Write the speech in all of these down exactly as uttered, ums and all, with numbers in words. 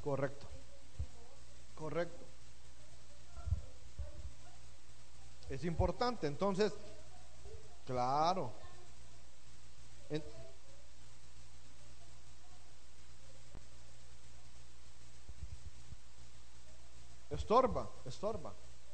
Correcto, correcto. Es importante, entonces, claro. En- estorba, estorba.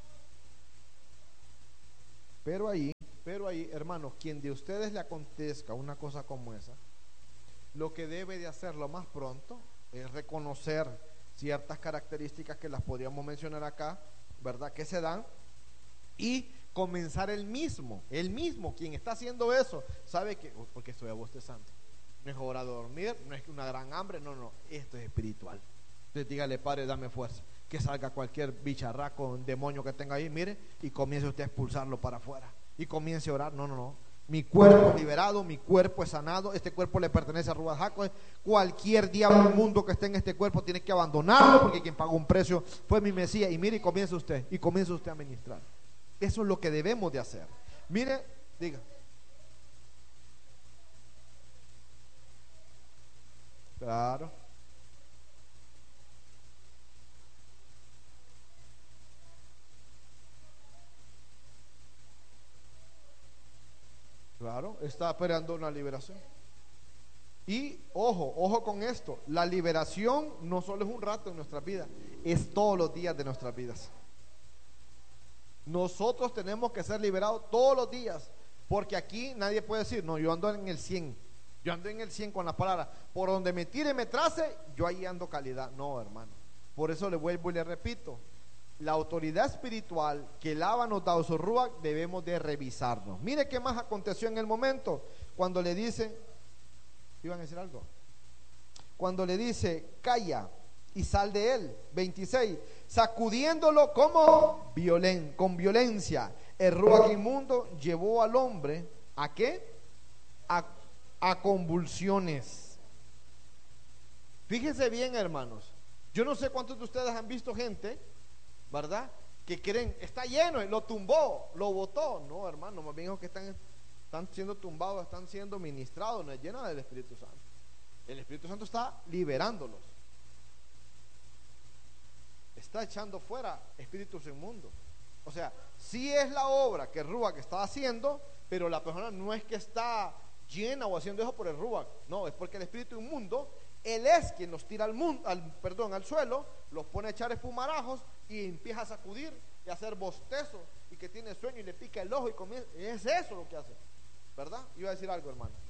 Pero ahí, pero ahí, hermanos, quien de ustedes le acontezca una cosa como esa, lo que debe de hacer lo más pronto es reconocer ciertas características que las podríamos mencionar acá, ¿verdad? Que se dan, y comenzar el mismo, el mismo, quien está haciendo eso, sabe que, oh, porque estoy abostezando, no es hora de dormir, no es una gran hambre, no, no, esto es espiritual. Entonces dígale, Padre, dame fuerza, que salga cualquier bicharraco, demonio que tenga ahí, mire, y comience usted a expulsarlo para afuera, y comience a orar. No, no, no, mi cuerpo es liberado, mi cuerpo es sanado, este cuerpo le pertenece a Ruach HaKodesh. Cualquier diablo inmundo que esté en este cuerpo tiene que abandonarlo, porque quien pagó un precio fue mi Mesías. Y mire, y comience usted, y comience usted a ministrar. Eso es lo que debemos de hacer. Mire, diga. Claro, claro, está esperando una liberación. Y ojo, ojo con esto, la liberación no solo es un rato en nuestra vida, es todos los días de nuestras vidas. Nosotros tenemos que ser liberados todos los días, porque aquí nadie puede decir, no, yo ando en el cien, yo ando en el cien con la palabra, por donde me tire y me trace, yo ahí ando calidad. No, hermano, por eso le vuelvo y le repito, la autoridad espiritual que el Abba nos da, su Ruach, debemos de revisarnos. Mire qué más aconteció en el momento, cuando le dice, ¿iban a decir algo? Cuando le dice, calla y sal de él. Veintiséis, sacudiéndolo como violen, con violencia, el ruach inmundo llevó al hombre ¿a qué? A, a convulsiones. Fíjense bien, hermanos, yo no sé cuántos de ustedes han visto gente, ¿verdad?, que creen, está lleno, lo tumbó, lo botó. No, hermano, más bien es que están, están siendo tumbados, están siendo ministrados, no es lleno del Espíritu Santo. El Espíritu Santo está liberándolos, está echando fuera espíritus inmundos. O sea, sí es la obra que el Ruach está haciendo, pero la persona no es que está llena o haciendo eso por el Ruach, no, es porque el espíritu inmundo, él es quien los tira al mundo, al, perdón, al suelo, los pone a echar espumarajos y empieza a sacudir y a hacer bostezos, y que tiene sueño y le pica el ojo y comienza. Es eso lo que hace, ¿verdad? Iba a decir algo, hermano.